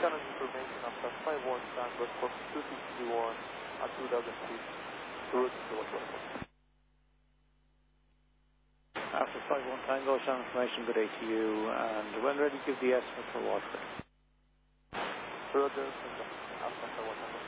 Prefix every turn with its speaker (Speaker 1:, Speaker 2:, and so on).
Speaker 1: channel information after 51 Tango for 261 at 2000 feet. Route to Watford.
Speaker 2: After 51 Tango, channel information, good day to you, and when ready, give the estimate for Watford.
Speaker 1: Roger, after 51 Tango.